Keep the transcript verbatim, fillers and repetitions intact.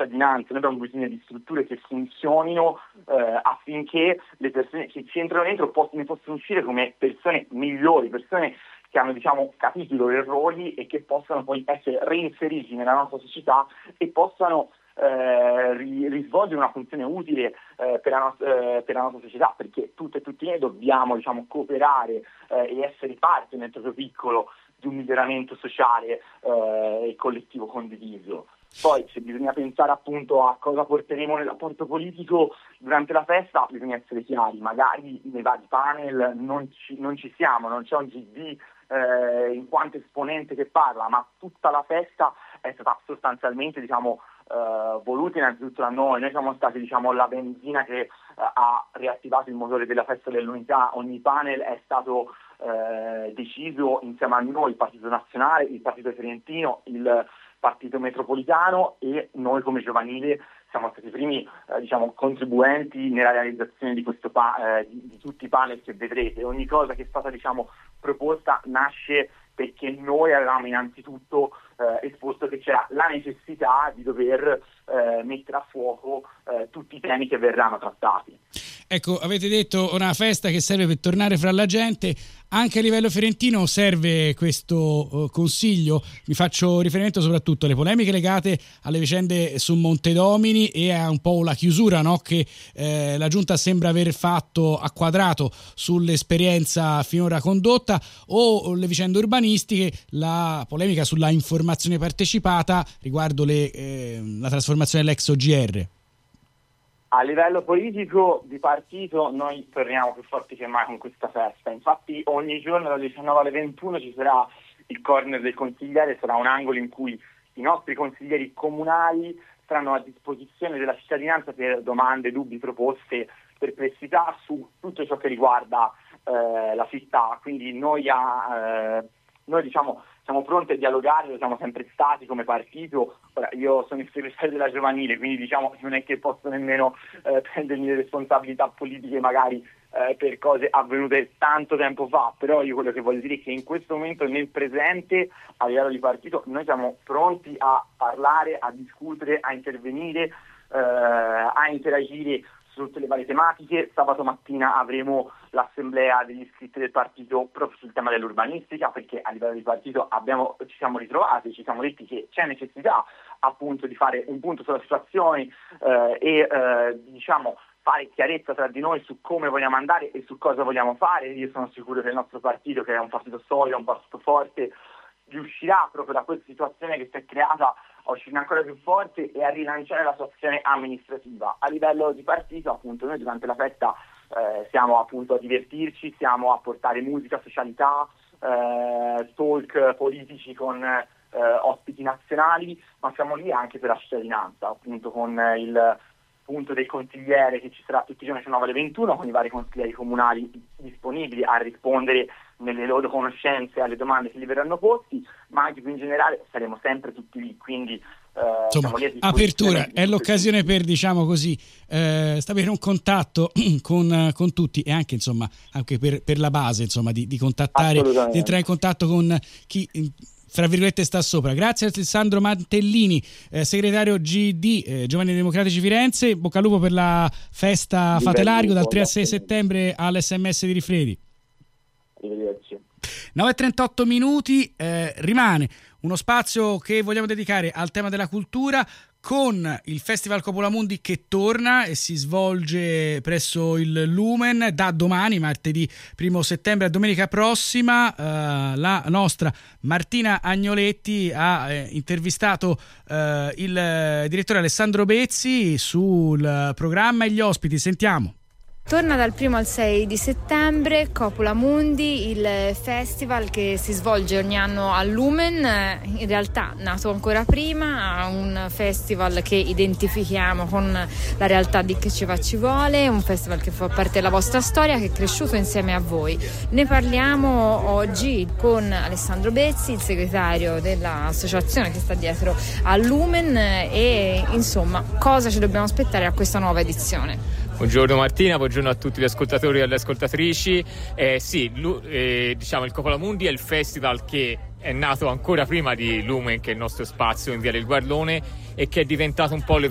cittadinanza, noi abbiamo bisogno di strutture che funzionino eh, affinché le persone che ci entrano dentro poss- ne possono uscire come persone migliori, persone che hanno diciamo capito i loro errori e che possano poi essere reinseriti nella nostra società e possano eh, ri- risvolgere una funzione utile eh, per, la no- eh, per la nostra società, perché tutte e tutti noi dobbiamo diciamo cooperare eh, e essere parte nel proprio piccolo di un miglioramento sociale eh, e collettivo condiviso. Poi se bisogna pensare appunto a cosa porteremo nel rapporto politico durante la festa, bisogna essere chiari, magari nei vari panel non ci, non ci siamo, non c'è un G D eh, in quanto esponente che parla, ma tutta la festa è stata sostanzialmente diciamo eh, voluta innanzitutto da noi, noi siamo stati diciamo la benzina che eh, ha riattivato il motore della festa dell'unità, ogni panel è stato eh, deciso insieme a noi, il Partito Nazionale, il Partito Fiorentino, il Partito Metropolitano e noi come giovanile siamo stati i primi eh, diciamo contribuenti nella realizzazione di questo pa- eh, di, di tutti i panel che vedrete. Ogni cosa che è stata diciamo proposta nasce perché noi avevamo innanzitutto eh, esposto che c'era la necessità di dover eh, mettere a fuoco eh, tutti i temi che verranno trattati. Ecco, avete detto una festa che serve per tornare fra la gente. Anche a livello fiorentino serve questo uh, consiglio. Mi faccio riferimento soprattutto alle polemiche legate alle vicende su Montedomini e a un po' la chiusura, no, che eh, la Giunta sembra aver fatto a quadrato sull'esperienza finora condotta, o le vicende urbanistiche, la polemica sulla informazione partecipata riguardo le, eh, la trasformazione dell'ex O G R. A livello politico di partito noi torniamo più forti che mai con questa festa, infatti ogni giorno dalle diciannove alle ventuno ci sarà il corner del consigliere, sarà un angolo in cui i nostri consiglieri comunali saranno a disposizione della cittadinanza per domande, dubbi, proposte, perplessità su tutto ciò che riguarda eh, la città, quindi noi, a, eh, noi diciamo siamo pronti a dialogare, lo siamo sempre stati come partito. Ora, io sono il segretario della giovanile, quindi diciamo non è che posso nemmeno eh, prendermi le responsabilità politiche magari eh, per cose avvenute tanto tempo fa, però io quello che voglio dire è che in questo momento nel presente a livello di partito noi siamo pronti a parlare, a discutere, a intervenire, eh, a interagire su tutte le varie tematiche. Sabato mattina avremo l'assemblea degli iscritti del partito proprio sul tema dell'urbanistica, perché a livello di partito abbiamo, ci siamo ritrovati, ci siamo detti che c'è necessità appunto di fare un punto sulla situazione eh, e eh, diciamo fare chiarezza tra di noi su come vogliamo andare e su cosa vogliamo fare. Io sono sicuro che il nostro partito, che è un partito solido, un partito forte, riuscirà proprio da questa situazione che si è creata a uscire ancora più forte e a rilanciare la sua azione amministrativa. A livello di partito, appunto, noi durante la festa eh, siamo appunto a divertirci, siamo a portare musica, socialità, eh, talk politici con eh, ospiti nazionali, ma siamo lì anche per la cittadinanza, appunto con il punto del consigliere che ci sarà tutti i giorni dalle diciannove alle ventuno, con i vari consiglieri comunali disponibili a rispondere nelle loro conoscenze alle domande che gli verranno posti, ma anche più in generale saremo sempre tutti lì, quindi eh, insomma, lì apertura è l'occasione per, diciamo così, eh, stabilire un contatto con, con tutti e anche insomma anche per, per la base insomma di, di contattare, di entrare in contatto con chi fra virgolette sta sopra. Grazie a Alessandro Mantellini, eh, segretario G D eh, Giovani Democratici Firenze. Bocca al lupo per la festa Fate Largo dal tre al sei settembre all'S M S di Rifredi. Arrivederci. nove e trentotto minuti, eh, rimane uno spazio che vogliamo dedicare al tema della cultura con il Festival Coppola Mundi che torna e si svolge presso il Lumen da domani, martedì primo settembre a domenica prossima. Eh, la nostra Martina Agnoletti ha eh, intervistato eh, il direttore Alessandro Bezzi sul programma e gli ospiti. Sentiamo. Torna dal primo al sei di settembre Coppola Mundi, il festival che si svolge ogni anno al Lumen, in realtà nato ancora prima, un festival che identifichiamo con la realtà di Che ci va ci vuole, un festival che fa parte della vostra storia, che è cresciuto insieme a voi. Ne parliamo oggi con Alessandro Bezzi, il segretario dell'associazione che sta dietro al Lumen, e insomma cosa ci dobbiamo aspettare a questa nuova edizione. Buongiorno Martina, buongiorno a tutti gli ascoltatori e alle ascoltatrici. Eh, sì, lu- eh, diciamo il Coppola Mundi è il festival che è nato ancora prima di Lumen, che è il nostro spazio in Via del Guardone, e che è diventato un po'